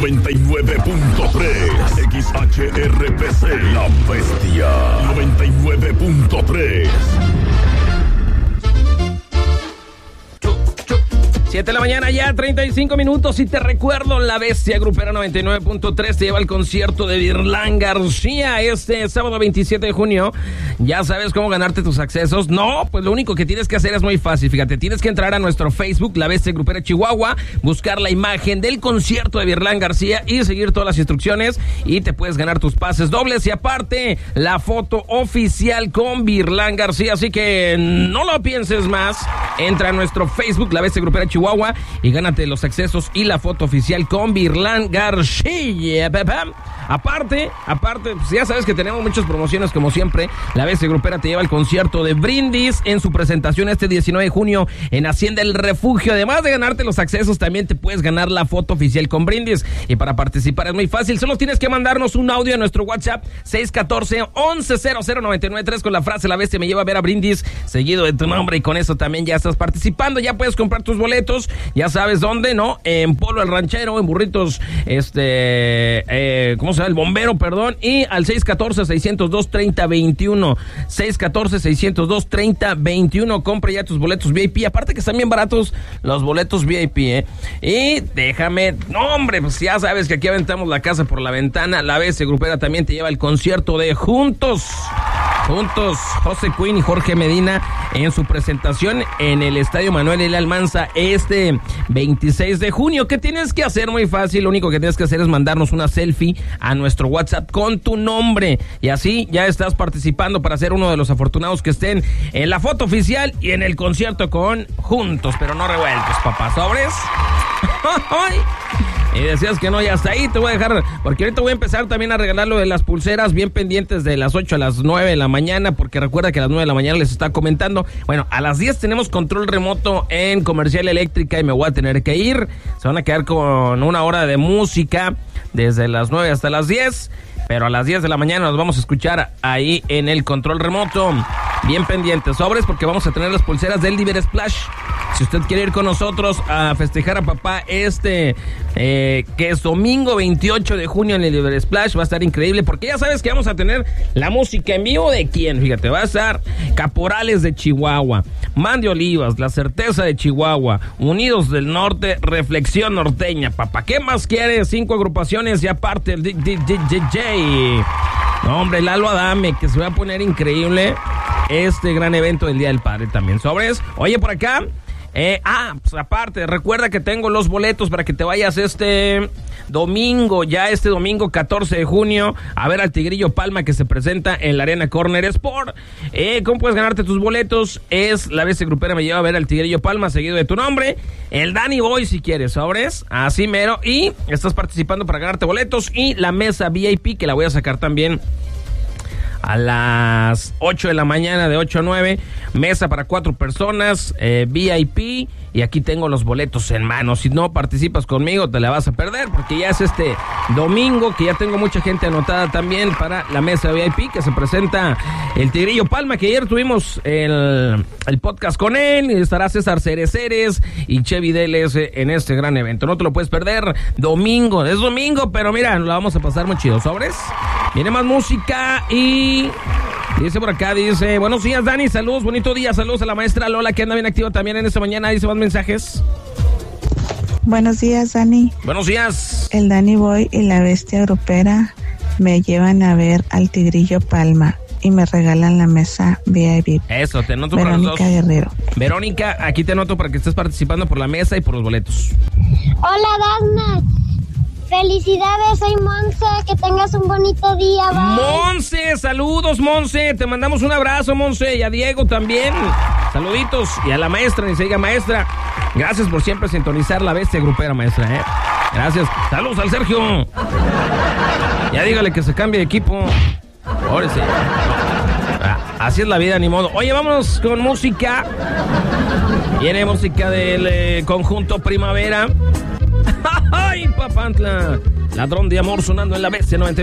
99.3 XHRPC, La Bestia. 99.3. 7 de la mañana ya, 35 minutos, y te recuerdo, La Bestia Grupera 99.3 te lleva al concierto de Virlán García este sábado 27 de junio. ¿Ya sabes cómo ganarte tus accesos? No, pues lo único que tienes que hacer es muy fácil, fíjate, tienes que entrar a nuestro Facebook, La Bestia Grupera Chihuahua, buscar la imagen del concierto de Virlán García y seguir todas las instrucciones y te puedes ganar tus pases dobles y aparte la foto oficial con Virlán García, así que no lo pienses más, entra a nuestro Facebook, La Bestia Grupera Chihuahua, y gánate los accesos y la foto oficial con Virlán García. Aparte, pues ya sabes que tenemos muchas promociones como siempre. La Bestia Grupera te lleva al concierto de Brindis en su presentación este 19 de junio en Hacienda El Refugio. Además de ganarte los accesos, también te puedes ganar la foto oficial con Brindis. Y para participar es muy fácil, solo tienes que mandarnos un audio a nuestro WhatsApp 614-1100-993 con la frase La Bestia me lleva a ver a Brindis, seguido de tu nombre, y con eso también ya estás participando. Ya puedes comprar tus boletos, ya sabes dónde, ¿no? En Polo El Ranchero, en Burritos, ¿cómo se llama? El Bombero, perdón, y al 614-602-3021, 614-602-3021, compra ya tus boletos VIP, aparte que están bien baratos los boletos VIP, y déjame, no hombre, pues ya sabes que aquí aventamos la casa por la ventana. La Bestia Grupera también te lleva el concierto de Juntos, José Quinn y Jorge Medina en su presentación en el Estadio Manuel L. Almanza este 26 de junio. ¿Qué tienes que hacer? Muy fácil, lo único que tienes que hacer es mandarnos una selfie a nuestro WhatsApp con tu nombre y así ya estás participando para ser uno de los afortunados que estén en la foto oficial y en el concierto con Juntos, pero no revueltos, papá. ¿Sobres? Y decías que no, y hasta ahí te voy a dejar, porque ahorita voy a empezar también a regalar lo de las pulseras, bien pendientes de las 8 a las 9 de la mañana, porque recuerda que a las 9 de la mañana les está comentando. Bueno, a las 10 tenemos control remoto en Comercial Eléctrica y me voy a tener que ir. Se van a quedar con una hora de música desde las 9 hasta las 10, pero a las 10 de la mañana nos vamos a escuchar ahí en el control remoto. Bien pendientes, sobres, porque vamos a tener las pulseras del Liber Splash. Si usted quiere ir con nosotros a festejar a papá que es domingo 28 de junio en el Liber Splash, va a estar increíble, porque ya sabes que vamos a tener la música en vivo de quién, fíjate, va a estar Caporales de Chihuahua, Man de Olivas, La Certeza de Chihuahua, Unidos del Norte, Reflexión Norteña, papá, ¿qué más quieres? 5 agrupaciones y aparte el DJ. No, hombre, Lalo Adame, que se va a poner increíble este gran evento del Día del Padre también. ¿Sobres? Oye, por acá, pues aparte, recuerda que tengo los boletos para que te vayas este domingo 14 de junio, a ver al Tigrillo Palma, que se presenta en la Arena Corner Sport. ¿Cómo puedes ganarte tus boletos? Es La Bestia Grupera me lleva a ver al Tigrillo Palma, seguido de tu nombre, el Danny Boy, si quieres, ¿sobres? Así mero, y estás participando para ganarte boletos, y la mesa VIP, que la voy a sacar también a las 8 de la mañana, de 8 a 9, mesa para 4 personas, VIP, y aquí tengo los boletos en mano. Si no participas conmigo, te la vas a perder, porque ya es este domingo, que ya tengo mucha gente anotada también para la mesa VIP, que se presenta el Tigrillo Palma, que ayer tuvimos el podcast con él, y estará César Cereceres y Chevy DLS en este gran evento. No te lo puedes perder, domingo, es domingo, pero mira, nos la vamos a pasar muy chido, ¿sobres? Viene más música y dice por acá, dice, buenos días, Dani, saludos, bonito día, saludos a la maestra Lola, que anda bien activa también en esta mañana, dice más mensajes. Buenos días, Dani. Buenos días. El Danny Boy y la Bestia Grupera me llevan a ver al Tigrillo Palma y me regalan la mesa VIP. Eso, te anoto para los dos. Verónica Guerrero. Verónica, aquí te anoto para que estés participando por la mesa y por los boletos. Hola, Dana. Felicidades, soy Monse, que tengas un bonito día, bye. Monse, saludos, Monse, te mandamos un abrazo, Monse, y a Diego también, saluditos, y a la maestra, ni se diga maestra, gracias por siempre sintonizar La Bestia Grupera, maestra, gracias, saludos al Sergio, ya dígale que se cambie de equipo, ahora sí, así es la vida, ni modo. Oye, vámonos con música, viene música del conjunto Primavera. ¡Ay, papantla! Ladrón de amor sonando en La Bestia 99.